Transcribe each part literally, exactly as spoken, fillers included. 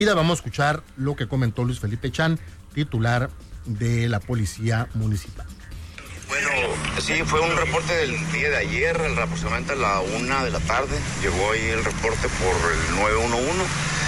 Y vamos a escuchar lo que comentó Luis Felipe Chan, titular de la Policía Municipal. Bueno, sí, fue un reporte del día de ayer, aproximadamente a la una de la tarde. Llegó ahí el reporte por el nueve uno uno,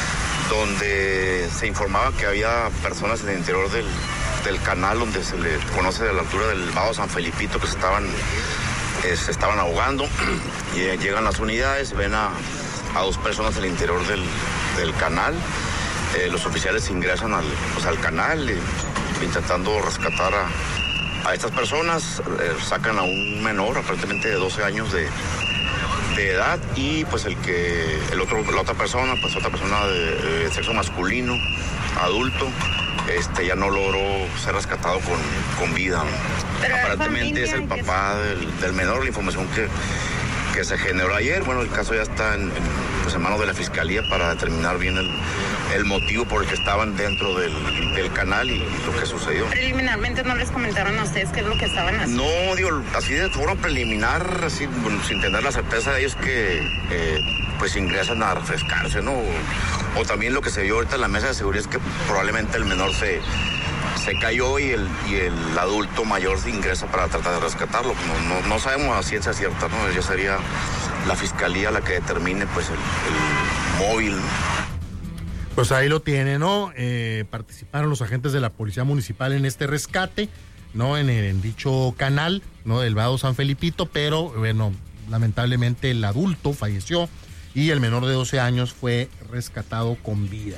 donde se informaba que había personas en el interior del, del canal, donde se le conoce de la altura del Vado San Felipito, que se estaban, eh, se estaban ahogando. Y eh, llegan las unidades, ven a, a dos personas en el interior del, del canal. Eh, los oficiales ingresan al, pues, al canal eh, intentando rescatar a, a estas personas, eh, sacan a un menor, aparentemente de doce años de, de edad, y pues el que, el otro, la otra persona, pues otra persona de, de sexo masculino, adulto, este ya no logró ser rescatado con, con vida. Pero aparentemente es el papá del, del menor, la información que, que se generó ayer. Bueno, el caso ya está en, en, pues en manos de la Fiscalía para determinar bien el, el motivo por el que estaban dentro del, del canal y lo que sucedió. Preliminarmente no les comentaron a ustedes qué es lo que estaban haciendo. No, digo, así de forma preliminar, así, bueno, sin tener la certeza de ellos que eh, pues ingresan a refrescarse, ¿no? O, o también lo que se vio ahorita en la mesa de seguridad es que probablemente el menor se, se cayó y el, y el adulto mayor se ingresa para tratar de rescatarlo. No, no, no sabemos a ciencia cierta, ¿no? Ya sería la Fiscalía la que determine pues el, el móvil, ¿no? Pues ahí lo tiene, ¿no? Eh, participaron los agentes de la Policía Municipal en este rescate, ¿no? En, el, en dicho canal, ¿no? Del Vado San Felipito, pero, bueno, lamentablemente el adulto falleció y el menor de doce años fue rescatado con vida.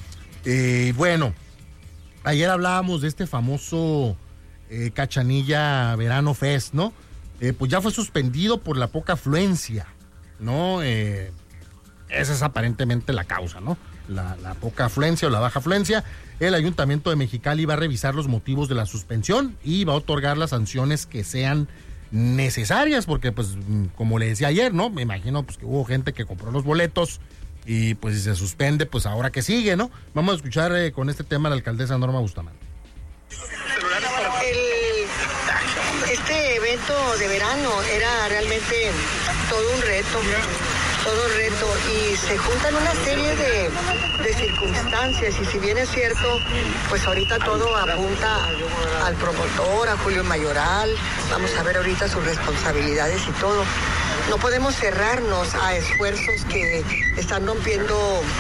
Eh, bueno, ayer hablábamos de este famoso eh, Cachanilla Verano Fest, ¿no? Eh, pues ya fue suspendido por la poca afluencia, ¿no? Eh, esa es aparentemente la causa, ¿no? La, la poca afluencia o la baja afluencia. El Ayuntamiento de Mexicali va a revisar los motivos de la suspensión y va a otorgar las sanciones que sean necesarias, porque pues como le decía ayer, ¿no? Me imagino pues que hubo gente que compró los boletos y pues si se suspende, pues ahora que sigue, ¿no? Vamos a escuchar eh, con este tema a la alcaldesa Norma Bustamante. El, este evento de verano era realmente todo un reto. todo reto y se juntan una serie de, de circunstancias y si bien es cierto, pues ahorita todo apunta al, al promotor, a Julio Mayoral, vamos a ver ahorita sus responsabilidades y todo. No podemos cerrarnos a esfuerzos que están rompiendo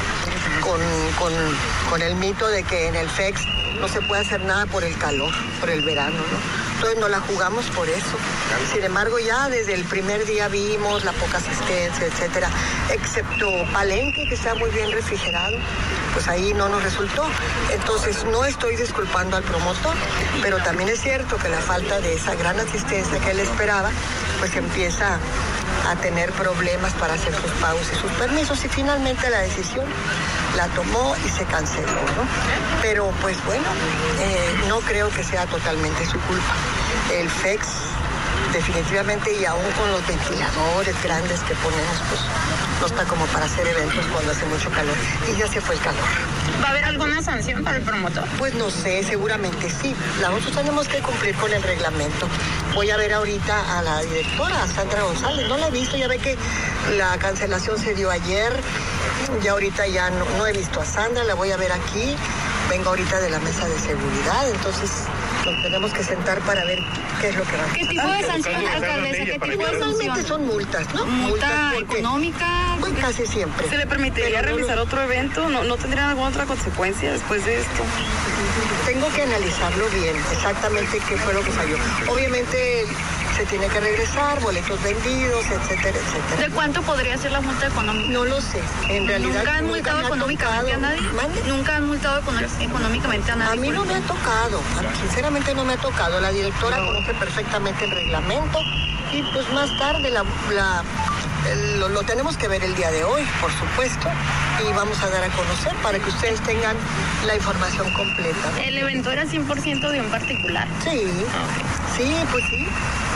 con, con, con el mito de que en el F E X no se puede hacer nada por el calor, por el verano, ¿no? Entonces no la jugamos por eso. Sin embargo, ya desde el primer día vimos la poca asistencia, etcétera, excepto Palenque, que está muy bien refrigerado, pues ahí no nos resultó. Entonces no estoy disculpando al promotor, pero también es cierto que la falta de esa gran asistencia que él esperaba, pues empieza a tener problemas para hacer sus pagos y sus permisos y finalmente la decisión la tomó y se canceló, ¿no? Pero pues bueno, eh, no creo que sea totalmente su culpa. El F E X definitivamente y aún con los ventiladores grandes que ponemos, pues no está como para hacer eventos cuando hace mucho calor y ya se fue el calor. ¿Va a haber alguna sanción para el promotor? Pues no sé, seguramente sí. Nosotros tenemos que cumplir con el reglamento. Voy a ver ahorita a la directora, a Sandra González. No la he visto, ya ve que la cancelación se dio ayer. Ya ahorita ya no, no he visto a Sandra, la voy a ver aquí. Vengo ahorita de la mesa de seguridad, entonces nos tenemos que sentar para ver qué es lo que va a pasar. ¿Qué tipo de sanción, alcaldesa? ¿Qué tipo de sanción? Normalmente son multas, ¿no? ¿Multa económica? Pues casi siempre. ¿Se le permitiría Pero realizar no, otro evento? ¿No, ¿No tendrían alguna otra consecuencia después de esto? Tengo que analizarlo bien, exactamente qué fue lo que falló. Obviamente se tiene que regresar, boletos vendidos, etcétera, etcétera. ¿De cuánto podría ser la multa económica? No lo sé, en realidad. ¿Nunca han multado económicamente a nadie? ¿Mande? ¿Nunca han multado económicamente a nadie? A mí no me ha tocado, sinceramente no me ha tocado. La directora conoce perfectamente el reglamento y pues más tarde la, la, el, lo, lo tenemos que ver el día de hoy, por supuesto, y vamos a dar a conocer para que ustedes tengan la información completa, ¿no? ¿El evento era cien por ciento de un particular? Sí, sí, pues sí.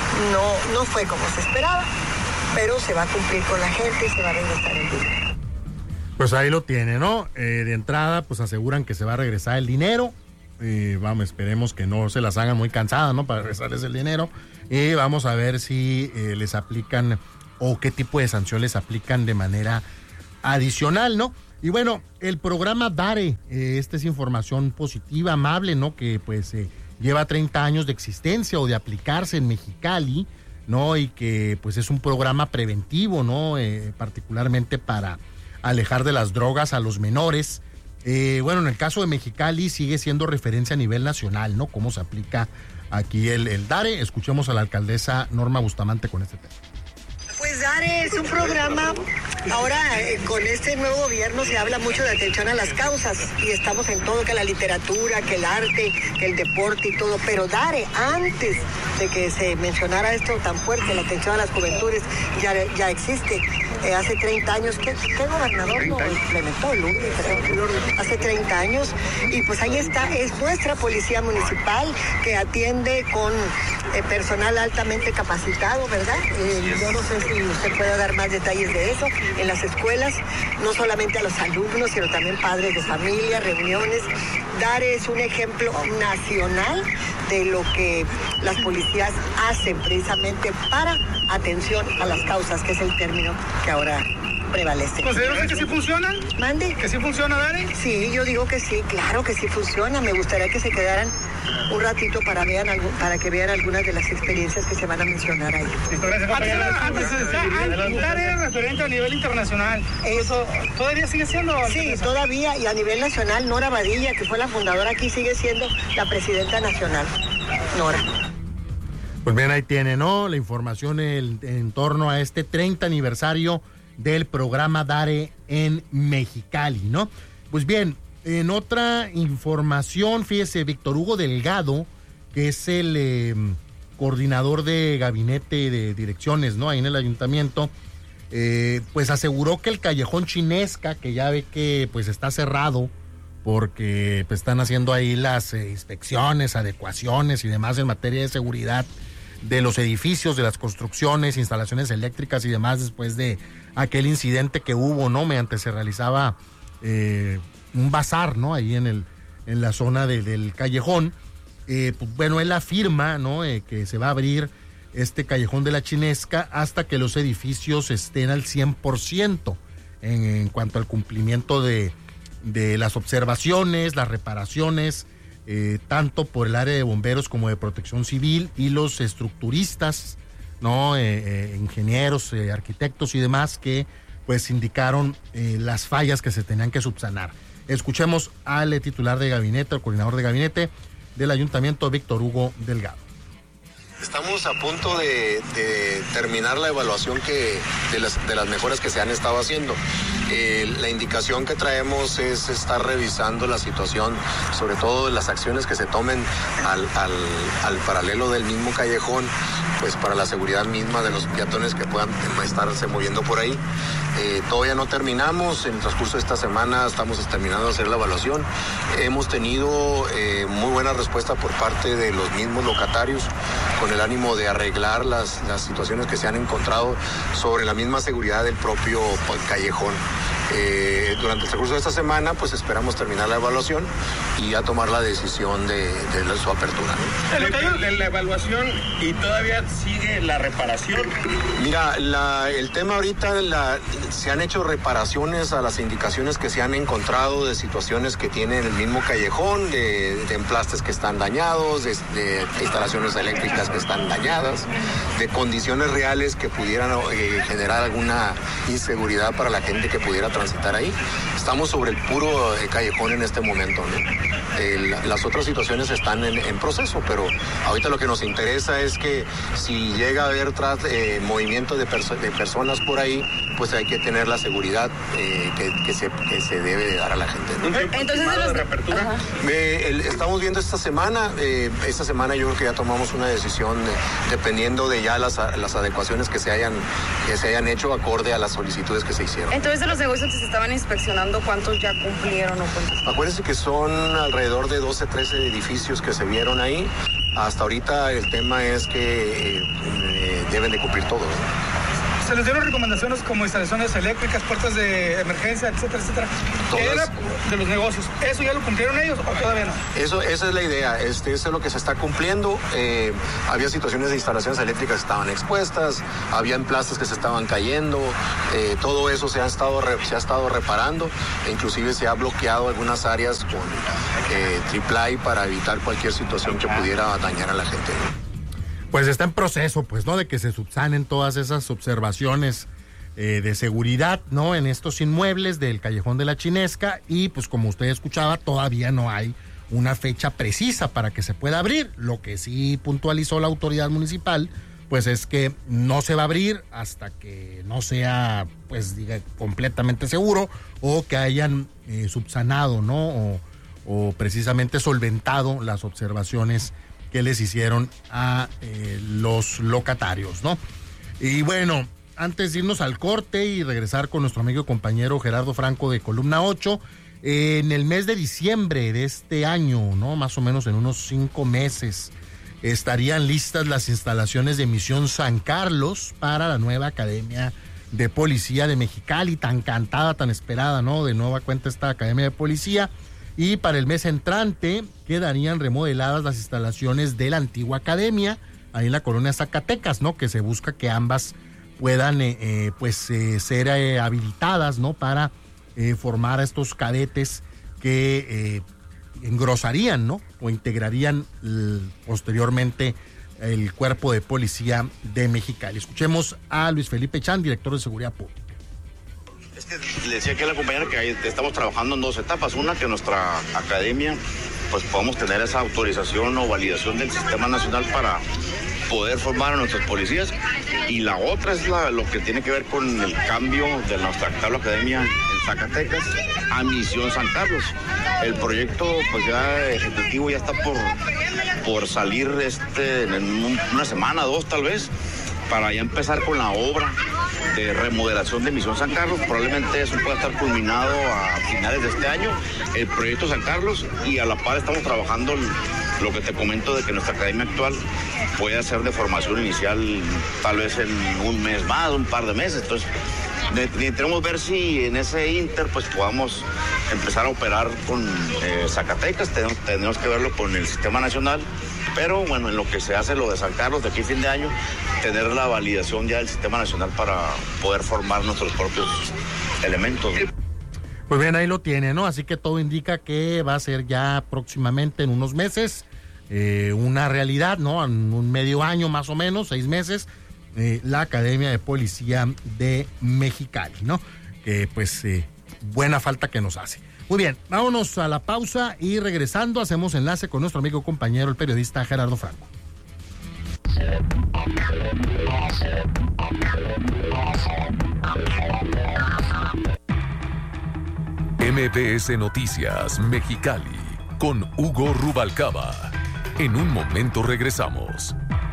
No, no fue como se esperaba, pero se va a cumplir con la gente y se va a regresar el dinero. Pues ahí lo tiene, ¿no? Eh, de entrada, pues aseguran que se va a regresar el dinero. Eh, vamos, esperemos que no se las hagan muy cansadas, ¿no? Para regresarles el dinero. Y vamos a ver si eh, les aplican o qué tipo de sanción les aplican de manera adicional, ¿no? Y bueno, el programa DARE, eh, esta es información positiva, amable, ¿no? Que pues eh, lleva treinta años de existencia o de aplicarse en Mexicali, ¿no? Y que pues es un programa preventivo, ¿no? Eh, particularmente para alejar de las drogas a los menores. Eh, bueno, en el caso de Mexicali sigue siendo referencia a nivel nacional, ¿no? Cómo se aplica aquí el, el DARE. Escuchemos a la alcaldesa Norma Bustamante con este tema. Pues DARE es un programa, ahora eh, con este nuevo gobierno se habla mucho de atención a las causas y estamos en todo, que la literatura, que el arte, que el deporte y todo, pero DARE, antes de que se mencionara esto tan fuerte, la atención a las juventudes, ya, ya existe. Eh, hace treinta años, ¿qué, qué gobernador lo implementó? Luque, creo, hace treinta años, y pues ahí está, es nuestra policía municipal que atiende con eh, personal altamente capacitado, ¿verdad? Eh, yo no sé si usted puede dar más detalles de eso, en las escuelas, no solamente a los alumnos, sino también padres de familia, reuniones. DARE es un ejemplo nacional de lo que las policías hacen precisamente para atención a las causas, que es el término que ahora prevalece. ¿Considera usted que sí funciona? ¿Mande? ¿Que sí funciona, DARE? Sí, yo digo que sí, claro que sí funciona. Me gustaría que se quedaran un ratito para, vean algo, para que vean algunas de las experiencias que se van a mencionar ahí. DARE es referente a nivel internacional. Eso todavía sigue siendo. Sí, todavía, y a nivel nacional, Nora Badilla, que fue la fundadora aquí, sigue siendo la presidenta nacional. Nora. Pues bien, ahí tiene, ¿no? La información en, en torno a este treinta aniversario del programa DARE en Mexicali, ¿no? Pues bien, en otra información, fíjese, Víctor Hugo Delgado, que es el eh, coordinador de gabinete de direcciones, ¿no? Ahí en el ayuntamiento, eh, pues aseguró que el callejón Chinesca, que ya ve que pues está cerrado, porque pues, están haciendo ahí las eh, inspecciones, adecuaciones y demás en materia de seguridad de los edificios, de las construcciones, instalaciones eléctricas y demás, después de aquel incidente que hubo, ¿no? Mediante se realizaba eh, un bazar, ¿no? Ahí en el en la zona de, del callejón. Eh, pues, bueno, él afirma, ¿no? Eh, que se va a abrir este callejón de la Chinesca hasta que los edificios estén al cien por ciento en, en cuanto al cumplimiento de, de las observaciones, las reparaciones, Eh, tanto por el área de bomberos como de protección civil y los estructuristas, ¿no? Eh, eh, ingenieros, eh, arquitectos y demás que pues indicaron eh, las fallas que se tenían que subsanar. Escuchemos al eh, titular de gabinete, al coordinador de gabinete del ayuntamiento, Víctor Hugo Delgado. Estamos a punto de, de terminar la evaluación que, de, las, de las mejoras que se han estado haciendo. Eh, la indicación que traemos es estar revisando la situación, sobre todo las acciones que se tomen al, al, al paralelo del mismo callejón, pues para la seguridad misma de los peatones que puedan estarse moviendo por ahí. Eh, todavía no terminamos, en el transcurso de esta semana estamos terminando de hacer la evaluación. Hemos tenido eh, muy buena respuesta por parte de los mismos locatarios, con el ánimo de arreglar las, las situaciones que se han encontrado sobre la misma seguridad del propio callejón. Eh, durante el transcurso de esta semana, pues esperamos terminar la evaluación y ya tomar la decisión de, de la, su apertura, ¿no? La, la evaluación y todavía sigue la reparación. Mira, la, el tema ahorita, la, se han hecho reparaciones a las indicaciones que se han encontrado de situaciones que tiene el mismo callejón, de, de emplastes que están dañados, de, de instalaciones eléctricas que están dañadas, de condiciones reales que pudieran eh, generar alguna inseguridad para la gente que pudiera transitar ahí. Estamos sobre el puro eh, callejón en este momento, ¿no? Eh, las otras situaciones están en, en proceso, pero ahorita lo que nos interesa es que si llega a haber tras, eh, movimiento de, perso de personas por ahí, pues hay que tener la seguridad eh, que, que, se, que se debe de dar a la gente, ¿no? Entonces, ¿de los... reapertura? Eh, el, estamos viendo esta semana, eh, esta semana yo creo que ya tomamos una decisión de, dependiendo de ya las, las adecuaciones que se hayan que se hayan hecho acorde a las solicitudes que se hicieron. Entonces, de los negocios que se estaban inspeccionando, ¿cuántos ya cumplieron o cuántos? Acuérdense que son alrededor de doce, trece edificios que se vieron ahí. Hasta ahorita el tema es que eh, deben de cumplir todo, ¿no? Se les dieron recomendaciones como instalaciones eléctricas, puertas de emergencia, etcétera, etcétera. ¿Qué era de los negocios? ¿Eso ya lo cumplieron ellos o todavía no? Eso, esa es la idea, este, eso es lo que se está cumpliendo. Eh, había situaciones de instalaciones eléctricas que estaban expuestas, había emplastes que se estaban cayendo, eh, todo eso se ha estado, re, se ha estado reparando, e inclusive se ha bloqueado algunas áreas con eh, triple A para evitar cualquier situación que pudiera dañar a la gente. Pues está en proceso, pues, ¿no? De que se subsanen todas esas observaciones eh, de seguridad, ¿no? En estos inmuebles del Callejón de la Chinesca y, pues, como usted escuchaba, todavía no hay una fecha precisa para que se pueda abrir. Lo que sí puntualizó la autoridad municipal, pues, es que no se va a abrir hasta que no sea, pues, diga, completamente seguro o que hayan eh, subsanado, ¿no? O, o precisamente solventado las observaciones que les hicieron a eh, los locatarios, ¿no? Y bueno, antes de irnos al corte y regresar con nuestro amigo y compañero Gerardo Franco de Columna ocho, eh, en el mes de diciembre de este año, ¿no? Más o menos en unos cinco meses, estarían listas las instalaciones de Misión San Carlos para la nueva Academia de Policía de Mexicali, tan cantada, tan esperada, ¿no? De nueva cuenta esta Academia de Policía. Y para el mes entrante quedarían remodeladas las instalaciones de la antigua academia, ahí en la colonia Zacatecas, ¿no? Que se busca que ambas puedan eh, eh, pues eh, ser eh, habilitadas, ¿no? Para eh, formar a estos cadetes que eh, engrosarían, ¿no? O integrarían l- posteriormente el cuerpo de policía de Mexicali. Escuchemos a Luis Felipe Chan, director de Seguridad Pública. Es que le decía aquí a la compañera que estamos trabajando en dos etapas. Una, que nuestra academia pues podamos tener esa autorización o validación del Sistema Nacional para poder formar a nuestros policías. Y la otra es la, lo que tiene que ver con el cambio de nuestra actual academia en Zacatecas a Misión San Carlos. El proyecto pues ya ejecutivo ya está por, por salir este, en un, una semana, dos tal vez, para ya empezar con la obra de remodelación de Misión San Carlos. Probablemente eso pueda estar culminado a finales de este año, el proyecto San Carlos, y a la par estamos trabajando lo que te comento de que nuestra academia actual puede ser de formación inicial tal vez en un mes más, un par de meses. Entonces necesitamos ver si en ese inter pues podamos empezar a operar con eh, Zacatecas. Tenemos, tenemos que verlo con el Sistema Nacional, pero bueno, en lo que se hace lo de San Carlos de aquí a fin de año, tener la validación ya del Sistema Nacional para poder formar nuestros propios elementos. Pues bien, ahí lo tiene, ¿no? Así que todo indica que va a ser ya próximamente, en unos meses, eh, una realidad, ¿no? En un medio año más o menos, seis meses, eh, la Academia de Policía de Mexicali, ¿no? Que pues eh, buena falta que nos hace. Muy bien, vámonos a la pausa y regresando hacemos enlace con nuestro amigo compañero, el periodista Gerardo Franco. M B S Noticias Mexicali con Hugo Rubalcaba. En un momento regresamos.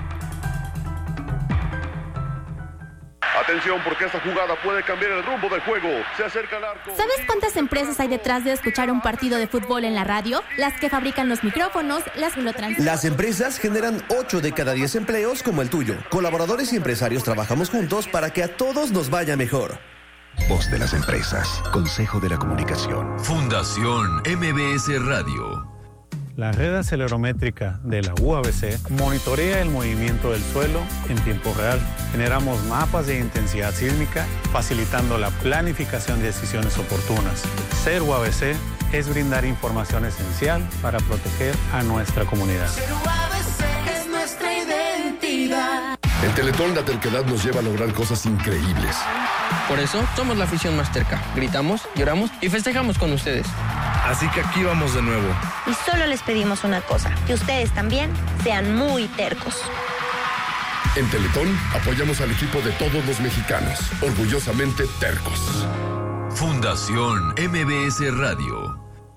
Atención, porque esta jugada puede cambiar el rumbo del juego. Se acerca al arco. ¿Sabes cuántas empresas hay detrás de escuchar un partido de fútbol en la radio? Las que fabrican los micrófonos, las que lo transmiten. Las empresas generan ocho de cada diez empleos como el tuyo. Colaboradores y empresarios trabajamos juntos para que a todos nos vaya mejor. Voz de las empresas. Consejo de la Comunicación. Fundación M B S Radio. La red acelerométrica de la U A B C monitorea el movimiento del suelo en tiempo real. Generamos mapas de intensidad sísmica, facilitando la planificación de decisiones oportunas. Ser U A B C es brindar información esencial para proteger a nuestra comunidad. Ser U A B C es nuestra identidad. En Teletón la terquedad nos lleva a lograr cosas increíbles. Por eso somos la afición más terca. Gritamos, lloramos y festejamos con ustedes. Así que aquí vamos de nuevo. Y solo les pedimos una cosa, que ustedes también sean muy tercos. En Teletón apoyamos al equipo de todos los mexicanos, orgullosamente tercos. Fundación M B S Radio.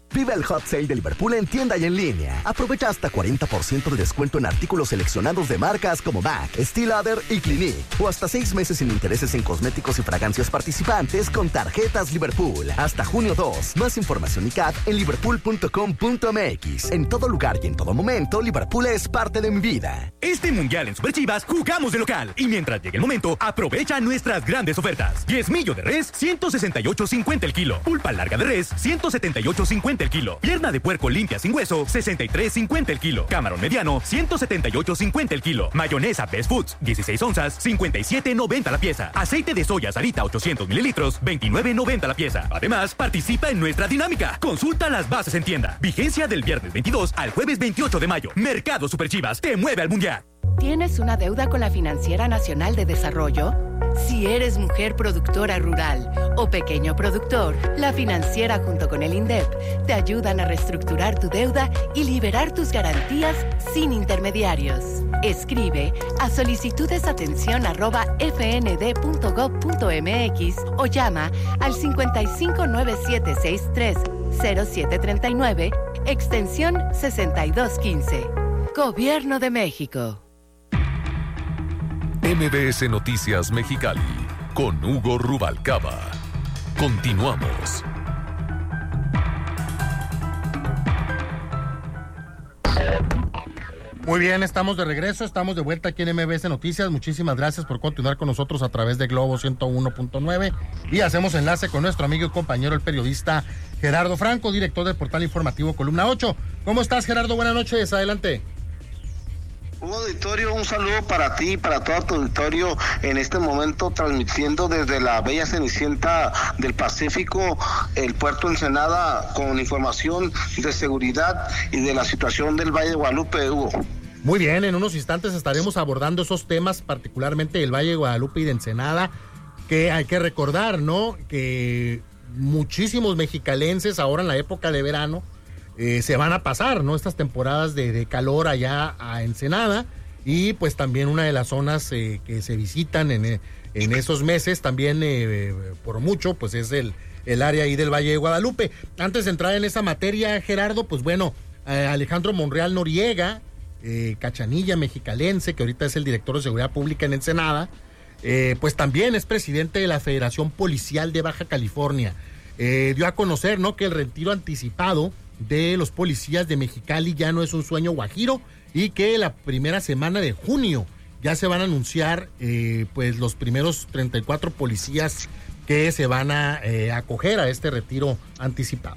Vive el Hot Sale de Liverpool en tienda y en línea. Aprovecha hasta cuarenta por ciento de descuento en artículos seleccionados de marcas como Mac, Steel Lauder y Clinique. O hasta seis meses sin intereses en cosméticos y fragancias participantes con tarjetas Liverpool. Hasta junio dos. Más información y C A T en liverpool punto com punto m x. En todo lugar y en todo momento, Liverpool es parte de mi vida. Este mundial en Superchivas jugamos de local. Y mientras llegue el momento, aprovecha nuestras grandes ofertas. Diezmillo de res, ciento sesenta y ocho cincuenta el kilo. Pulpa larga de res, ciento setenta y ocho cincuenta el kilo. Pierna de puerco limpia sin hueso, sesenta y tres cincuenta el kilo. Camarón mediano, ciento setenta y ocho cincuenta el kilo. Mayonesa Best Foods, dieciséis onzas, cincuenta y siete noventa la pieza. Aceite de soya Sarita ochocientos mililitros, veintinueve noventa la pieza. Además, participa en nuestra dinámica. Consulta las bases en tienda. Vigencia del viernes veintidós al jueves veintiocho de mayo. Mercado Superchivas te mueve al mundial. ¿Tienes una deuda con la Financiera Nacional de Desarrollo? Si eres mujer productora rural o pequeño productor, la Financiera junto con el INDEP te ayudan a reestructurar tu deuda y liberar tus garantías sin intermediarios. Escribe a solicitudesatención arroba f n d punto gov punto m x o llama al cincuenta y cinco nueve siete seis tres cero siete tres nueve, extensión sesenta y dos quince. Gobierno de México. M B S Noticias Mexicali con Hugo Rubalcaba. Continuamos. Muy bien, estamos de regreso, estamos de vuelta aquí en M B S Noticias. Muchísimas gracias por continuar con nosotros a través de Globo ciento uno punto nueve y hacemos enlace con nuestro amigo y compañero, el periodista Gerardo Franco, director del portal informativo Columna ocho. ¿Cómo estás, Gerardo? Buenas noches, adelante. Un auditorio, un saludo para ti y para todo tu auditorio en este momento, transmitiendo desde la bella Cenicienta del Pacífico, el puerto Ensenada, con información de seguridad y de la situación del Valle de Guadalupe, Hugo. Muy bien, en unos instantes estaremos abordando esos temas, particularmente del Valle de Guadalupe y de Ensenada, que hay que recordar, ¿no? Que muchísimos mexicalenses ahora en la época de verano Eh, se van a pasar, ¿no? Estas temporadas de, de calor allá a Ensenada, y pues también una de las zonas eh, que se visitan en, en esos meses también eh, por mucho, pues es el, el área ahí del Valle de Guadalupe. Antes de entrar en esa materia, Gerardo, pues bueno, eh, Alejandro Monreal Noriega, eh, cachanilla mexicalense, que ahorita es el director de Seguridad Pública en Ensenada, eh, pues también es presidente de la Federación Policial de Baja California. Eh, dio a conocer, ¿no?, que el retiro anticipado de los policías de Mexicali ya no es un sueño guajiro, y que la primera semana de junio ya se van a anunciar eh, pues los primeros treinta y cuatro policías que se van a eh, acoger a este retiro anticipado.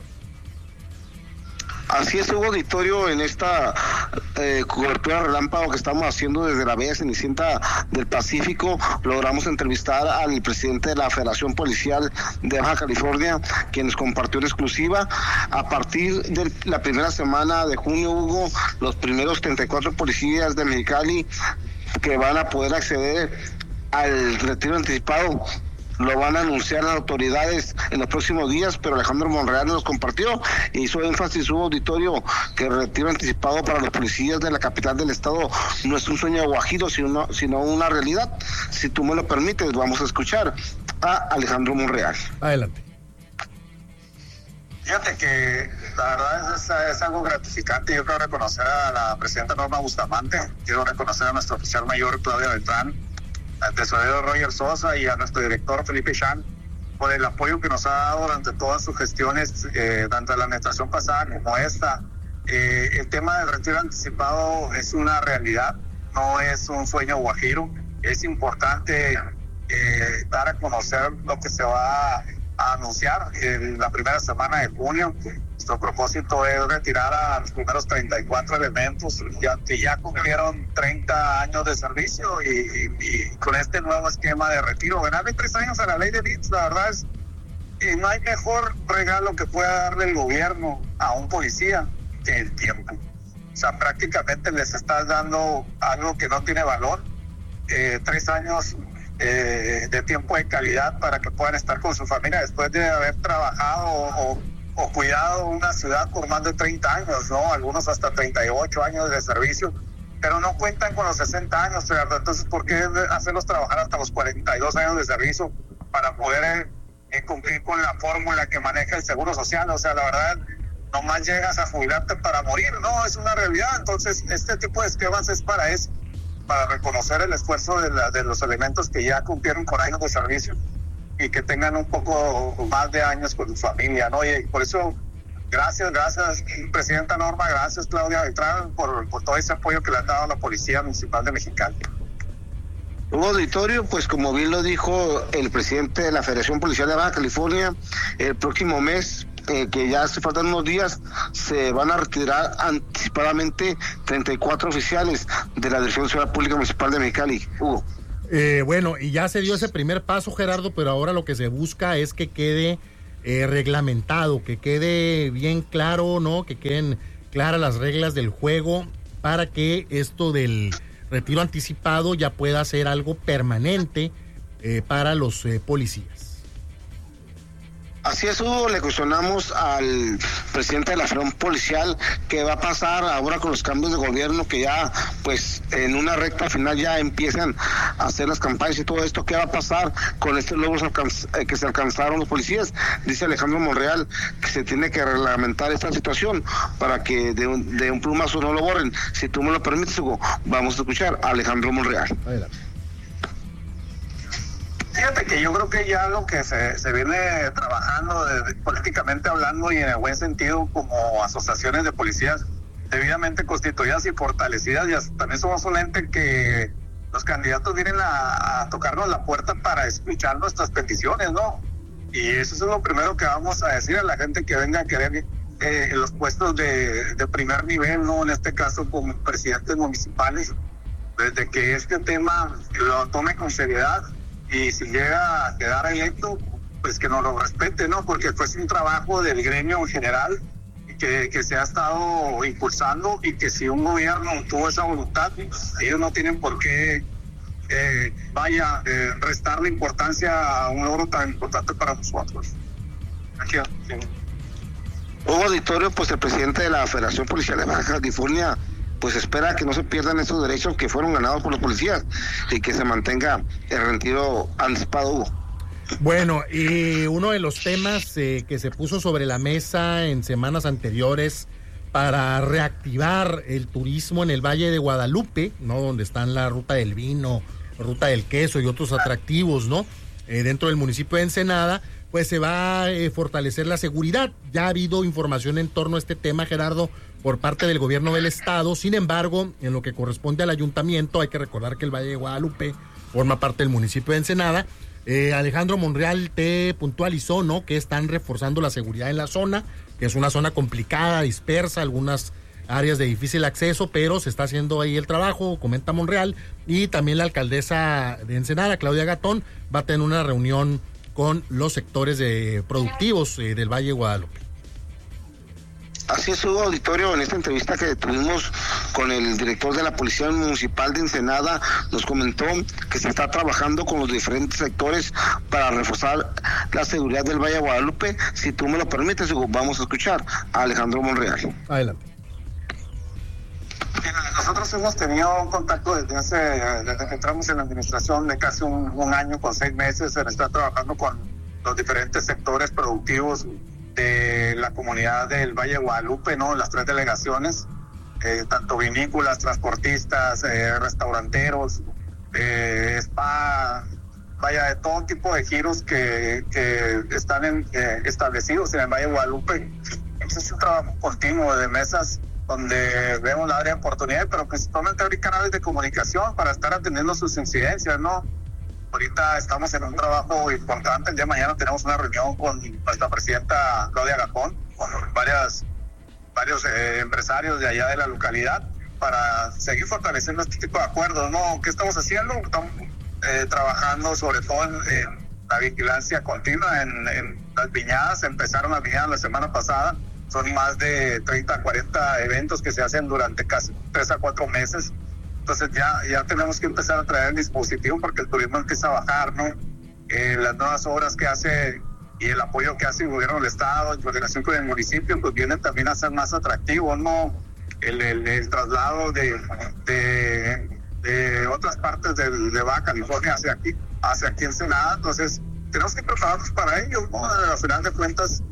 Así es, Hugo, auditorio, en esta eh, cobertura relámpago que estamos haciendo desde la bella Cenicienta del Pacífico, logramos entrevistar al presidente de la Federación Policial de Baja California, quien nos compartió en exclusiva. A partir de la primera semana de junio, Hugo, los primeros treinta y cuatro policías de Mexicali que van a poder acceder al retiro anticipado lo van a anunciar las autoridades en los próximos días, pero Alejandro Monreal nos compartió e hizo énfasis su auditorio que el retiro anticipado para los policías de la capital del estado no es un sueño guajiro, sino, sino una realidad. Si tú me lo permites, vamos a escuchar a Alejandro Monreal. Adelante. Fíjate que la verdad es, es algo gratificante. Yo quiero reconocer a la presidenta Norma Bustamante, quiero reconocer a nuestro oficial mayor Claudia Beltrán, al tesorero Roger Sosa y a nuestro director Felipe Chan por el apoyo que nos ha dado durante todas sus gestiones, eh, tanto la administración pasada como esta. Eh, el tema del retiro anticipado es una realidad, no es un sueño guajiro. Es importante eh, dar a conocer lo que se va a anunciar en la primera semana de junio. Nuestro propósito es retirar a los primeros treinta y cuatro elementos ya, que ya cumplieron treinta años de servicio, y, y, y con este nuevo esquema de retiro, ganarle tres años a la ley de V I T S, la verdad es que no hay mejor regalo que pueda darle el gobierno a un policía que el tiempo. O sea, prácticamente les estás dando algo que no tiene valor, eh, tres años eh, de tiempo de calidad para que puedan estar con su familia después de haber trabajado o, o o cuidado una ciudad por más de treinta años, ¿no? Algunos hasta treinta y ocho años de servicio, pero no cuentan con los sesenta años, ¿verdad? Entonces, ¿por qué hacerlos trabajar hasta los cuarenta y dos años de servicio para poder eh, cumplir con la fórmula que maneja el Seguro Social? O sea, la verdad, nomás llegas a jubilarte para morir, no, es una realidad. Entonces, este tipo de esquemas es para eso, para reconocer el esfuerzo de, la, de los elementos que ya cumplieron con años de servicio y que tengan un poco más de años con su familia, ¿no? Y por eso, gracias, gracias, Presidenta Norma, gracias, Claudia Beltrán, por, por todo ese apoyo que le han dado a la Policía Municipal de Mexicali. Hugo Auditorio, pues como bien lo dijo el presidente de la Federación Policial de Baja California, el próximo mes, eh, que ya hace faltan unos días, se van a retirar anticipadamente treinta y cuatro oficiales de la Dirección de Seguridad Pública Municipal de Mexicali. Hugo. Eh, bueno, y ya se dio ese primer paso, Gerardo, pero ahora lo que se busca es que quede eh, reglamentado, que quede bien claro, ¿no? Que queden claras las reglas del juego para que esto del retiro anticipado ya pueda ser algo permanente eh, para los eh, policías. Así es, Hugo, le cuestionamos al presidente de la Federación Policial qué va a pasar ahora con los cambios de gobierno, que ya pues en una recta final ya empiezan a hacer las campañas y todo esto. ¿Qué va a pasar con estos logros alcanz- que se alcanzaron los policías? Dice Alejandro Monreal que se tiene que reglamentar esta situación para que de un, de un plumazo no lo borren. Si tú me lo permites, Hugo, vamos a escuchar a Alejandro Monreal. Adelante. Fíjate que yo creo que ya lo que se, se viene trabajando de, de, políticamente hablando y en el buen sentido como asociaciones de policías debidamente constituidas y fortalecidas, y también somos un ente que los candidatos vienen a, a tocarnos la puerta para escuchar nuestras peticiones, ¿no? Y eso es lo primero que vamos a decir a la gente que venga a querer eh, los puestos de, de primer nivel, ¿no? En este caso como presidentes municipales, desde que este tema lo tome con seriedad. Y si llega a quedar electo, pues que nos lo respete, ¿no? Porque fue un trabajo del gremio en general que, que se ha estado impulsando, y que si un gobierno tuvo esa voluntad, ellos no tienen por qué, eh, vaya, eh, restarle importancia a un logro tan importante para nosotros. Aquí, sí. Hugo Auditorio, pues el presidente de la Federación Policial de Baja California pues espera que no se pierdan estos derechos que fueron ganados por los policías y que se mantenga el retiro anticipado, Hugo. Bueno, y uno de los temas eh, que se puso sobre la mesa en semanas anteriores para reactivar el turismo en el Valle de Guadalupe, ¿no? Donde están la Ruta del Vino, Ruta del Queso y otros atractivos, ¿no? Eh, dentro del municipio de Ensenada, pues se va a eh, fortalecer la seguridad. Ya ha habido información en torno a este tema, Gerardo, por parte del gobierno del estado. Sin embargo, en lo que corresponde al ayuntamiento, hay que recordar que el Valle de Guadalupe forma parte del municipio de Ensenada. Eh, Alejandro Monreal te puntualizó, ¿no?, que están reforzando la seguridad en la zona, que es una zona complicada, dispersa, algunas áreas de difícil acceso, pero se está haciendo ahí el trabajo, comenta Monreal. Y también la alcaldesa de Ensenada, Claudia Gatón, va a tener una reunión con los sectores de productivos eh, del Valle de Guadalupe. Así es, Hugo Auditorio, en esta entrevista que tuvimos con el director de la Policía Municipal de Ensenada, nos comentó que se está trabajando con los diferentes sectores para reforzar la seguridad del Valle de Guadalupe. Si tú me lo permites, Hugo, vamos a escuchar a Alejandro Monreal. Adelante. Nosotros hemos tenido un contacto desde hace, desde que entramos en la administración, de casi un, un año con seis meses. Se está trabajando con los diferentes sectores productivos de la comunidad del Valle de Guadalupe, ¿no? Las tres delegaciones, eh, tanto vinícolas, transportistas, eh, restauranteros, eh, spa, vaya, de todo tipo de giros que, que están en, eh, establecidos en el Valle de Guadalupe. Es un trabajo continuo de mesas donde vemos la área de oportunidad, pero principalmente abrir canales de comunicación para estar atendiendo sus incidencias, ¿no? Ahorita estamos en un trabajo importante. El día de mañana tenemos una reunión con nuestra presidenta Claudia Gatón, con varias, varios eh, empresarios de allá de la localidad, para seguir fortaleciendo este tipo de acuerdos, ¿no? ¿Qué estamos haciendo? Estamos eh, trabajando sobre todo en, en la vigilancia continua en, en las viñadas. Empezaron las viñadas la semana pasada. Son más de treinta, cuarenta eventos que se hacen durante casi tres a cuatro meses. Entonces ya, ya tenemos que empezar a traer el dispositivo porque el turismo empieza a bajar, ¿no? Eh, las nuevas obras que hace y el apoyo que hace el gobierno del estado en coordinación con el municipio, pues vienen también a ser más atractivos, ¿no? El, el, el traslado de, de, de otras partes de, de Baja California hacia aquí, hacia aquí Ensenada. Entonces tenemos que prepararnos para ello, ¿no? Al final de cuentas,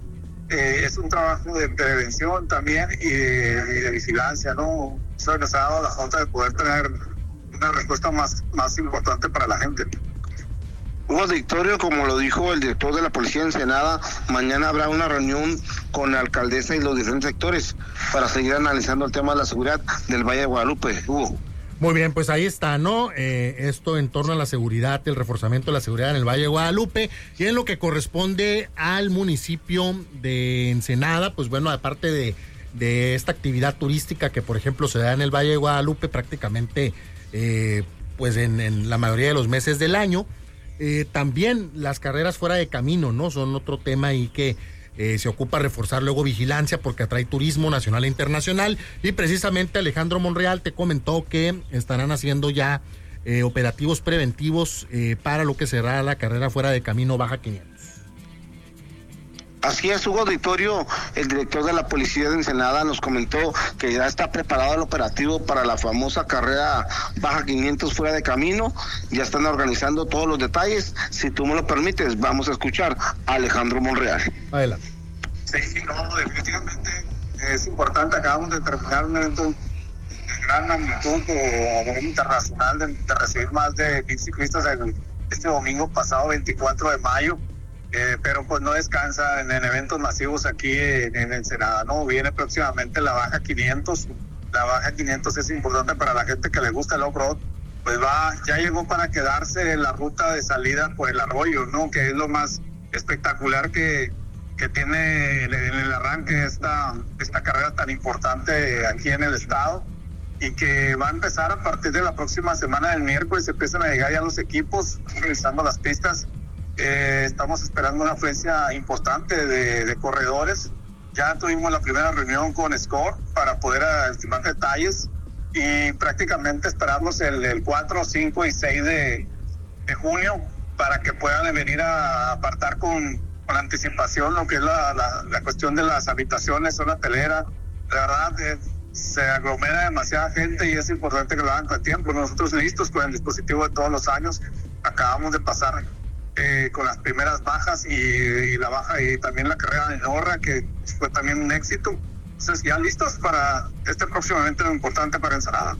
eh, es un trabajo de prevención también y de, y de vigilancia, ¿no? Eso nos ha dado la falta de poder tener una respuesta más, más importante para la gente. Hugo Victorio, como lo dijo el director de la Policía de Ensenada, mañana habrá una reunión con la alcaldesa y los diferentes sectores para seguir analizando el tema de la seguridad del Valle de Guadalupe. Hugo. Muy bien, pues ahí está, ¿no? Eh, esto en torno a la seguridad, el reforzamiento de la seguridad en el Valle de Guadalupe y en lo que corresponde al municipio de Ensenada, pues bueno, aparte de, de esta actividad turística que por ejemplo se da en el Valle de Guadalupe prácticamente eh, pues en, en la mayoría de los meses del año. Eh, también las carreras fuera de camino, ¿no? Son otro tema ahí que eh, se ocupa reforzar luego vigilancia porque atrae turismo nacional e internacional y precisamente Alejandro Monreal te comentó que estarán haciendo ya eh, operativos preventivos eh, para lo que será la carrera fuera de camino Baja quinientos. Así es, Hugo Auditorio, el director de la Policía de Ensenada nos comentó que ya está preparado el operativo para la famosa carrera Baja quinientos fuera de camino, ya están organizando todos los detalles. Si tú me lo permites, vamos a escuchar a Alejandro Monreal. Adelante. Sí, no, definitivamente es importante, acabamos de terminar un evento de gran magnitud a nivel internacional de, de recibir más de mil ciclistas el, este domingo pasado, veinticuatro de mayo. Eh, pero pues no descansa en, en eventos masivos aquí en, en Ensenada, ¿no? Viene próximamente la Baja quinientos, la Baja quinientos es importante para la gente que le gusta el off-road, pues va, ya llegó para quedarse en la ruta de salida por el arroyo, ¿no? Que es lo más espectacular que, que tiene en el arranque esta, esta carrera tan importante aquí en el estado y que va a empezar a partir de la próxima semana del miércoles, empiezan a llegar ya los equipos, revisando las pistas. Eh, estamos esperando una afluencia importante de, de corredores. Ya tuvimos la primera reunión con Score para poder estimar detalles y prácticamente esperamos el, el cuatro, cinco y seis de, de junio para que puedan venir a apartar con, con anticipación lo que es la, la, la cuestión de las habitaciones, zona hotelera. La verdad, eh, se aglomera demasiada gente y es importante que lo hagan con tiempo. Nosotros listos con el dispositivo de todos los años, acabamos de pasar Eh, con las primeras bajas y, y la baja y también la carrera de Norra que fue también un éxito. Entonces ya listos para este próximo evento importante para Ensenada.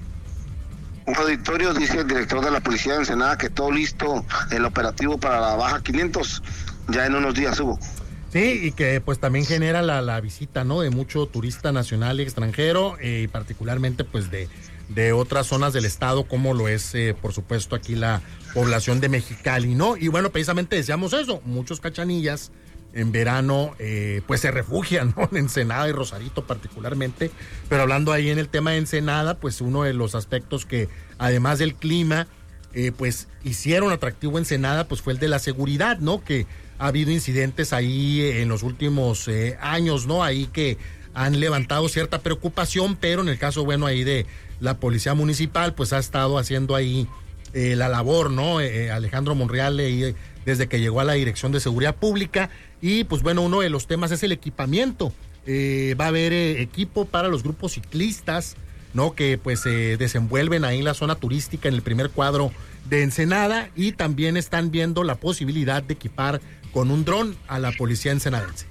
Un auditorio, dice el director de la Policía de Ensenada, que todo listo el operativo para la Baja quinientos ya en unos días, Hugo. Sí, y que pues también genera la, la visita, ¿no? De mucho turista nacional y extranjero y eh, particularmente pues de de otras zonas del estado, como lo es, eh, por supuesto, aquí la población de Mexicali, ¿no? Y bueno, precisamente decíamos eso, muchos cachanillas en verano, eh, pues se refugian, ¿no? En Ensenada y Rosarito particularmente, pero hablando ahí en el tema de Ensenada, pues uno de los aspectos que, además del clima, eh, pues hicieron atractivo Ensenada, pues fue el de la seguridad, ¿no? Que ha habido incidentes ahí en los últimos eh, años, ¿no? Ahí que han levantado cierta preocupación, pero en el caso, bueno, ahí de la Policía Municipal, pues ha estado haciendo ahí eh, la labor, ¿no? Eh, Alejandro Monreal, eh, desde que llegó a la Dirección de Seguridad Pública, y pues bueno, uno de los temas es el equipamiento. Eh, va a haber eh, equipo para los grupos ciclistas, ¿no? Que pues se eh, desenvuelven ahí en la zona turística, en el primer cuadro de Ensenada, y también están viendo la posibilidad de equipar con un dron a la policía ensenadense.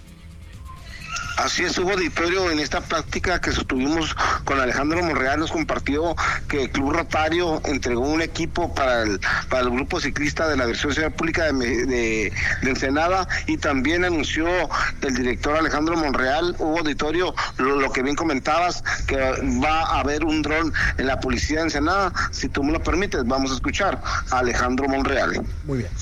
Así es, Hugo Auditorio, en esta práctica que sostuvimos con Alejandro Monreal nos compartió que el Club Rotario entregó un equipo para el para el grupo ciclista de la Dirección de Seguridad Pública de, de, de Ensenada, y también anunció el director Alejandro Monreal, Hugo Auditorio, lo, lo que bien comentabas, que va a haber un dron en la policía de Ensenada. Si tú me lo permites, vamos a escuchar a Alejandro Monreal. Muy bien.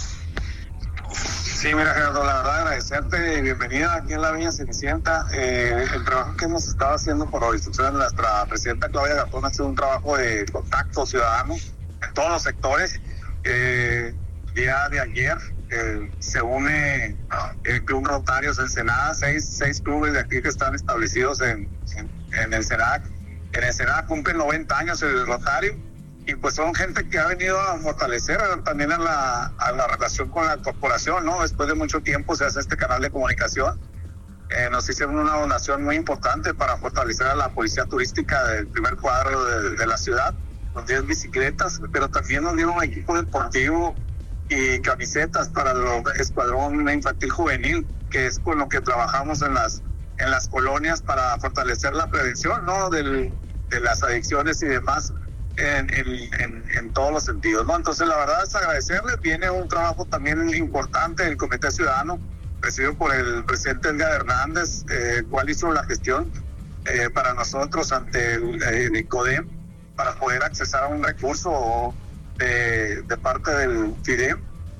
Sí, mira, Gerardo, la verdad agradecerte, bienvenida aquí en la Villa Cenicienta. Eh, el trabajo que hemos estado haciendo por instrucciones de nuestra presidenta Claudia Garzón ha sido un trabajo de contacto ciudadano en todos los sectores. Eh, día de ayer eh, se une el Club Rotarios Ensenada, seis, seis clubes de aquí que están establecidos en, en, en Ensenada. En Ensenada cumplen noventa años el Rotario, y pues son gente que ha venido a fortalecer también a la, a la relación con la corporación, ¿no? Después de mucho tiempo se hace este canal de comunicación. Eh, nos hicieron una donación muy importante para fortalecer a la policía turística del primer cuadro de, de la ciudad, con diez bicicletas, pero también nos dieron un equipo deportivo y camisetas para el escuadrón infantil juvenil. que es con lo que trabajamos en las en las colonias para fortalecer la prevención, ¿no? Del, de las adicciones y demás en, en, en, en todos los sentidos, ¿no? Entonces, la verdad es agradecerles. Viene un trabajo también importante del Comité Ciudadano, presidido por el presidente Edgar Hernández, eh, cual hizo la gestión eh, para nosotros ante el, el ICODEM para poder accesar a un recurso de, de parte del FIDEM,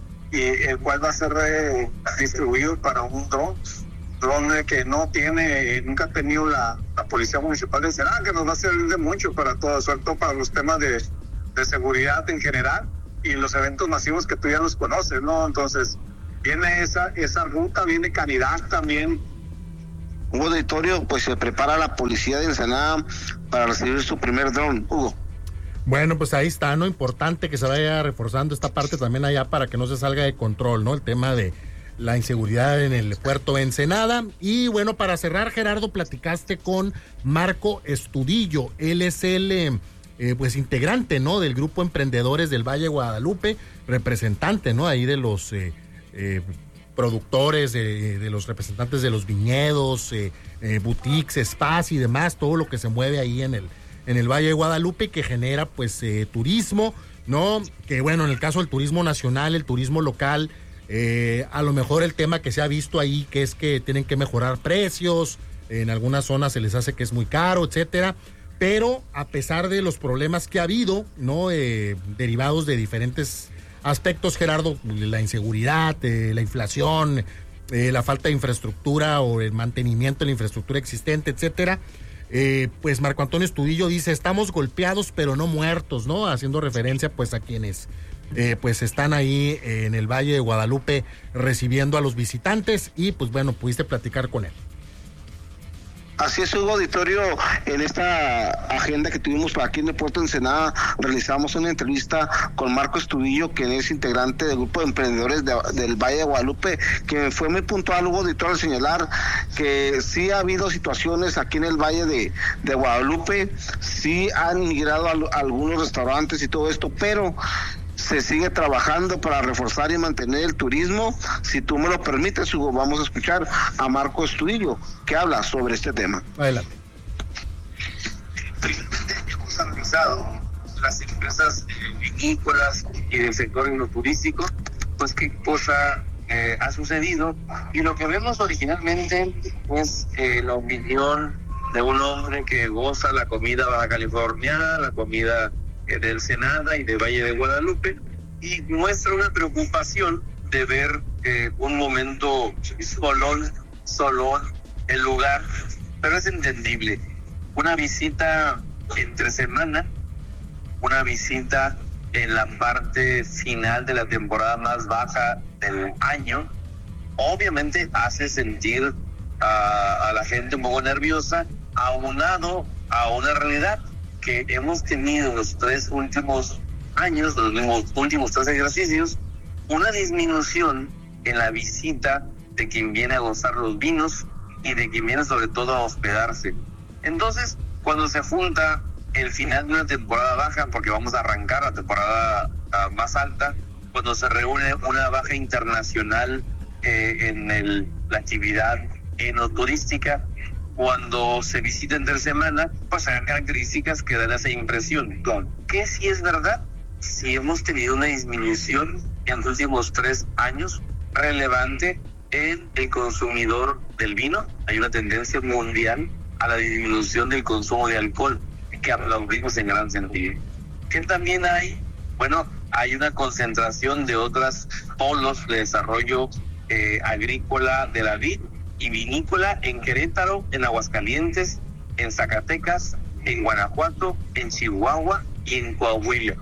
y el cual va a ser eh, distribuido para un dron, dron que no tiene, nunca ha tenido la, la Policía Municipal de Ensenada, que nos va a servir de mucho para todo, sobre todo para los temas de, de seguridad en general y los eventos masivos que tú ya los conoces, ¿no? Entonces, viene esa, esa ruta, viene Caridad también. Hugo Auditorio, pues se prepara la Policía de Ensenada para recibir su primer dron. Hugo. Bueno, pues ahí está, ¿no? Importante que se vaya reforzando esta parte también allá para que no se salga de control, ¿no? El tema de la inseguridad en el puerto de Ensenada. Y bueno, para cerrar, Gerardo, platicaste con Marco Estudillo. Él es el eh, pues integrante, ¿no? Del grupo Emprendedores del Valle de Guadalupe, representante, ¿no? Ahí de los eh, eh, productores, eh, de los representantes de los viñedos, eh, eh, boutiques, spas y demás, todo lo que se mueve ahí en el en el Valle de Guadalupe, que genera pues eh, turismo, ¿no? Que bueno, en el caso del turismo nacional, el turismo local, eh, a lo mejor el tema que se ha visto ahí, que es que tienen que mejorar precios, en algunas zonas se les hace que es muy caro, etcétera, pero a pesar de los problemas que ha habido, ¿no? Eh, derivados de diferentes aspectos, Gerardo, la inseguridad, eh, la inflación, eh, la falta de infraestructura o el mantenimiento de la infraestructura existente, etcétera. Eh, pues Marco Antonio Estudillo dice, estamos golpeados pero no muertos, ¿no? Haciendo referencia pues a quienes eh, pues están ahí eh, en el Valle de Guadalupe recibiendo a los visitantes, y pues bueno, pudiste platicar con él. Así es, Hugo Auditorio, en esta agenda que tuvimos para aquí en el puerto de Ensenada, realizamos una entrevista con Marco Estudillo, quien es integrante del grupo de emprendedores de, del Valle de Guadalupe, que fue muy puntual, Hugo Auditorio, al señalar que sí ha habido situaciones aquí en el Valle de, de Guadalupe, sí han migrado a, a algunos restaurantes y todo esto, pero se sigue trabajando para reforzar y mantener el turismo. Si tú me lo permites, Hugo, vamos a escuchar a Marco Estudillo, que habla sobre este tema. Adelante. Hemos analizado las empresas vinícolas y del sector enoturístico, pues qué cosa eh, ha sucedido, y lo que vemos originalmente es eh, la opinión de un hombre que goza la comida baja californiana, la comida del Ensenada y de Valle de Guadalupe, y muestra una preocupación de ver eh, un momento solón, solón el lugar, pero es entendible. Una visita entre semana, una visita en la parte final de la temporada más baja del año, obviamente hace sentir a, a la gente un poco nerviosa, aunado a una realidad que hemos tenido los tres últimos años, los mismos, últimos tres ejercicios, una disminución en la visita de quien viene a gozar los vinos y de quien viene sobre todo a hospedarse. Entonces, cuando se junta el final de una temporada baja, porque vamos a arrancar la temporada uh, más alta, cuando se reúne una baja internacional eh, en el, la actividad enoturística, cuando se visita entre semana, pues hay características que dan esa impresión. ¿Qué sí es verdad? Si hemos tenido una disminución en los últimos tres años relevante en el consumidor del vino. Hay una tendencia mundial a la disminución del consumo de alcohol, que aplaudimos en gran sentido. ¿Qué también hay? Bueno, hay una concentración de otros polos de desarrollo eh, agrícola de la vid y vinícola en Querétaro, en Aguascalientes, en Zacatecas, en Guanajuato, en Chihuahua y en Coahuila.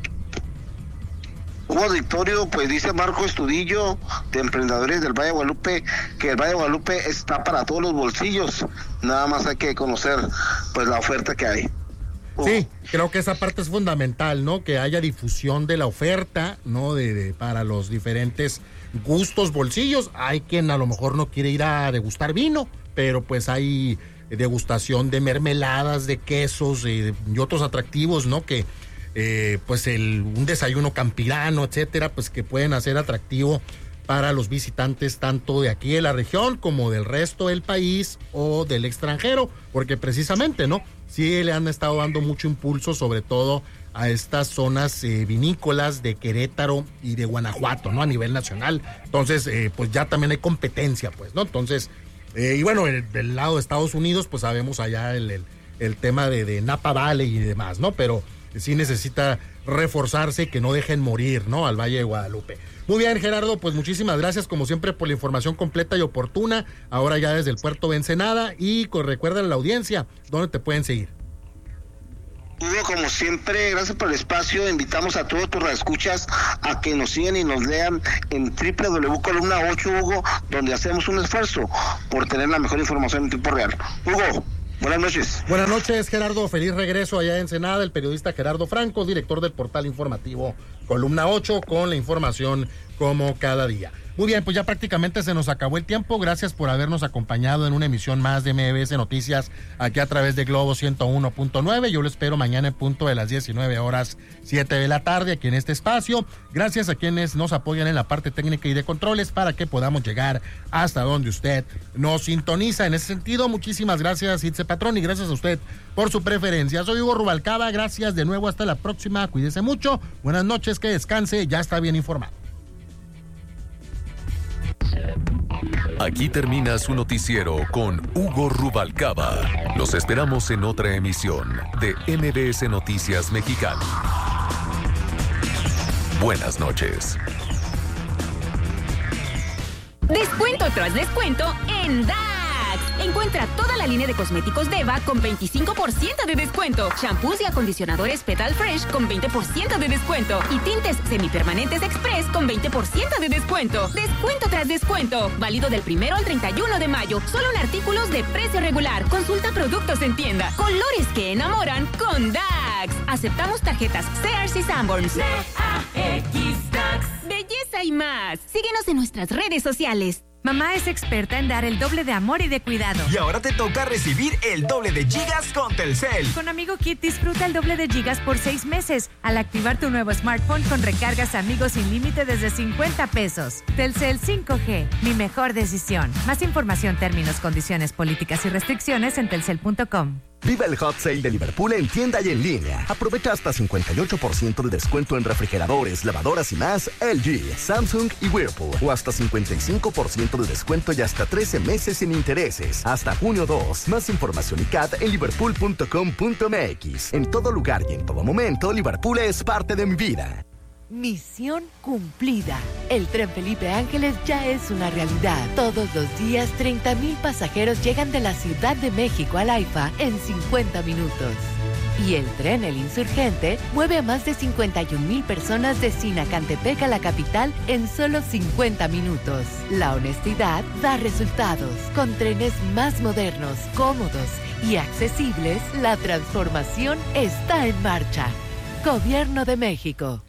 Hugo Auditorio, pues dice Marco Estudillo, de Emprendedores del Valle de Guadalupe, que el Valle de Guadalupe está para todos los bolsillos, nada más hay que conocer pues la oferta que hay. Sí, creo que esa parte es fundamental, ¿no? Que haya difusión de la oferta, ¿no? De, de para los diferentes gustos, bolsillos. Hay quien a lo mejor no quiere ir a degustar vino, pero pues hay degustación de mermeladas, de quesos eh, y otros atractivos, ¿no? Que eh, pues el un desayuno campirano, etcétera, pues que pueden hacer atractivo para los visitantes tanto de aquí de la región como del resto del país o del extranjero, porque precisamente, ¿no? Sí le han estado dando mucho impulso, sobre todo a estas zonas eh, vinícolas de Querétaro y de Guanajuato, ¿no? A nivel nacional. Entonces, eh, pues ya también hay competencia, pues, ¿no? Entonces, eh, y bueno, el, del lado de Estados Unidos, pues sabemos allá el, el, el tema de, de Napa Valley y demás, ¿no? Pero sí necesita reforzarse y que no dejen morir, ¿no? Al Valle de Guadalupe. Muy bien, Gerardo, pues muchísimas gracias como siempre por la información completa y oportuna, ahora ya desde el puerto de Ensenada, y pues, recuerda a la audiencia dónde te pueden seguir. Hugo, como siempre, gracias por el espacio. Invitamos a todos tus escuchas a que nos sigan y nos lean en doble u doble u doble u punto columna ocho, Hugo, donde hacemos un esfuerzo por tener la mejor información en tiempo real. Hugo, buenas noches. Buenas noches, Gerardo. Feliz regreso allá en Ensenada. El periodista Gerardo Franco, director del portal informativo Columna ocho, con la información como cada día. Muy bien, pues ya prácticamente se nos acabó el tiempo. Gracias por habernos acompañado en una emisión más de M B S Noticias aquí a través de Globo ciento uno punto nueve. Yo lo espero mañana en punto de las diecinueve horas siete de la tarde aquí en este espacio. Gracias a quienes nos apoyan en la parte técnica y de controles para que podamos llegar hasta donde usted nos sintoniza. En ese sentido, muchísimas gracias, Itze Patrón, y gracias a usted por su preferencia. Soy Hugo Rubalcaba. Gracias de nuevo. Hasta la próxima. Cuídese mucho. Buenas noches. Que descanse. Ya está bien informado. Aquí termina su noticiero con Hugo Rubalcaba. Los esperamos en otra emisión de M B S Noticias Mexicali. Buenas noches. Descuento tras descuento en D A X. Encuentra toda la línea de cosméticos Deva con veinticinco por ciento de descuento. Shampoos y acondicionadores Petal Fresh con veinte por ciento de descuento. Y tintes semipermanentes Express con veinte por ciento de descuento. Descuento tras descuento. Válido del primero al treinta y uno de mayo. Solo en artículos de precio regular. Consulta productos en tienda. Colores que enamoran con D A X. Aceptamos tarjetas Sears y Sanborns. D A X Dax. Belleza y más. Síguenos en nuestras redes sociales. Mamá es experta en dar el doble de amor y de cuidado. Y ahora te toca recibir el doble de gigas con Telcel. Con Amigo Kit disfruta el doble de gigas por seis meses al activar tu nuevo smartphone con recargas Amigos sin límite desde cincuenta pesos. Telcel cinco G, mi mejor decisión. Más información, términos, condiciones, políticas y restricciones en telcel punto com. Viva el Hot Sale de Liverpool en tienda y en línea. Aprovecha hasta cincuenta y ocho por ciento de descuento en refrigeradores, lavadoras y más L G, Samsung y Whirlpool. O hasta cincuenta y cinco por ciento de descuento y hasta trece meses sin intereses. Hasta junio dos. Más información y C A T en liverpool punto com punto m x. En todo lugar y en todo momento, Liverpool es parte de mi vida. Misión cumplida. El Tren Felipe Ángeles ya es una realidad. Todos los días, treinta mil pasajeros llegan de la Ciudad de México al AIFA en cincuenta minutos. Y el tren El Insurgente mueve a más de cincuenta y un mil personas de Sinacantepec a la capital en solo cincuenta minutos. La honestidad da resultados. Con trenes más modernos, cómodos y accesibles, la transformación está en marcha. Gobierno de México.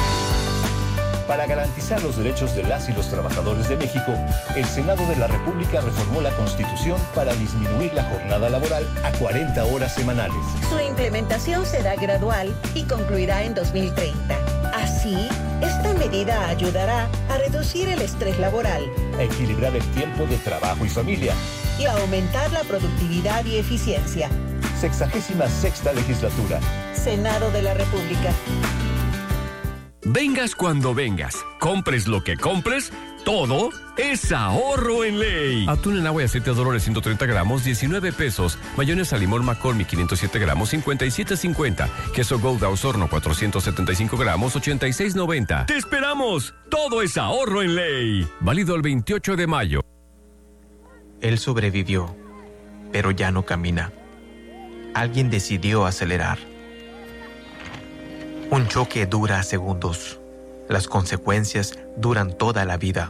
Para garantizar los derechos de las y los trabajadores de México, el Senado de la República reformó la Constitución para disminuir la jornada laboral a cuarenta horas semanales. Su implementación será gradual y concluirá en dos mil treinta. Así, esta medida ayudará a reducir el estrés laboral, a equilibrar el tiempo de trabajo y familia y a aumentar la productividad y eficiencia. Sexagésima sexta legislatura. Senado de la República. Vengas cuando vengas, compres lo que compres, todo es ahorro en ley. Atún en agua y aceite Dolores ciento treinta gramos, diecinueve pesos. Mayonesa limón McCormick quinientos siete gramos, cincuenta y siete cincuenta. Queso Gouda Osorno cuatrocientos setenta y cinco gramos, ochenta y seis noventa. ¡Te esperamos! Todo es ahorro en ley. Válido el veintiocho de mayo. Él sobrevivió, pero ya no camina. Alguien decidió acelerar. Un choque dura segundos. Las consecuencias duran toda la vida.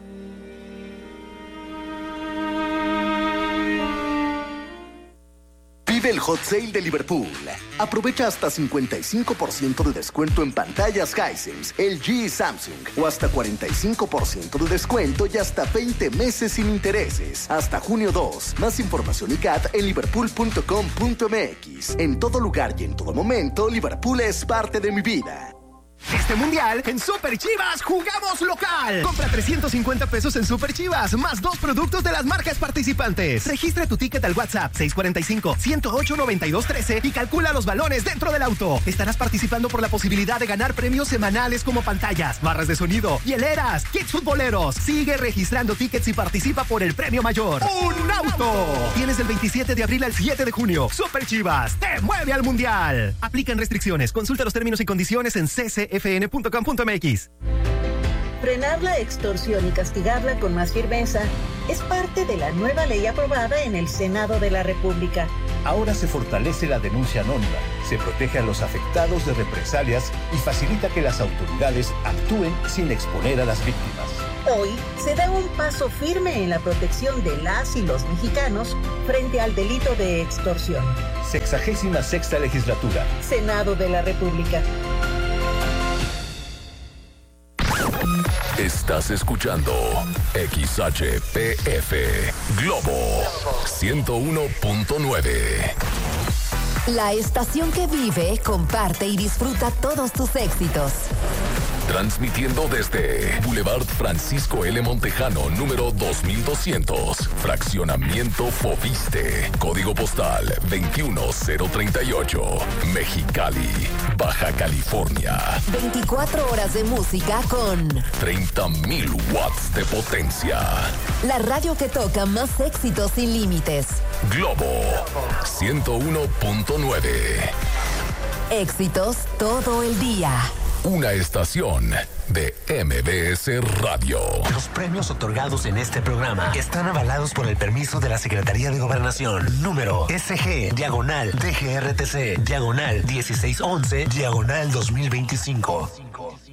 Vive el Hot Sale de Liverpool. Aprovecha hasta cincuenta y cinco por ciento de descuento en pantallas Hisense, L G y Samsung. O hasta cuarenta y cinco por ciento de descuento y hasta veinte meses sin intereses. Hasta junio dos. Más información y C A T en liverpool punto com punto m x. En todo lugar y en todo momento, Liverpool es parte de mi vida. Este mundial, en Super Chivas, jugamos local. Compra trescientos cincuenta pesos en Super Chivas, más dos productos de las marcas participantes. Registra tu ticket al WhatsApp seis cuatro cinco, uno cero ocho, nueve dos uno tres y calcula los balones dentro del auto. Estarás participando por la posibilidad de ganar premios semanales como pantallas, barras de sonido, hieleras, kits futboleros. Sigue registrando tickets y participa por el premio mayor. ¡Un auto! Tienes del veintisiete de abril al siete de junio. Super Chivas, te mueve al mundial. Aplican restricciones. Consulta los términos y condiciones en c c f n punto com punto m x. Frenar la extorsión y castigarla con más firmeza es parte de la nueva ley aprobada en el Senado de la República. Ahora se fortalece la denuncia anónima, se protege a los afectados de represalias y facilita que las autoridades actúen sin exponer a las víctimas. Hoy se da un paso firme en la protección de las y los mexicanos frente al delito de extorsión. Sexagésima sexta legislatura. Senado de la República. Estás escuchando X H P F Globo ciento uno punto nueve. La estación que vive, comparte y disfruta todos tus éxitos. Transmitiendo desde Boulevard Francisco L. Montejano, número dos mil doscientos, Fraccionamiento Foviste, Código Postal veintiuno cero treinta y ocho, Mexicali, Baja California. veinticuatro horas de música con treinta mil watts de potencia. La radio que toca más éxitos sin límites. Globo ciento uno punto nueve. Éxitos todo el día. Una estación de M B S Radio. Los premios otorgados en este programa están avalados por el permiso de la Secretaría de Gobernación. Número S G, diagonal, D G R T C, diagonal dieciséis once, diagonal dos mil veinticinco.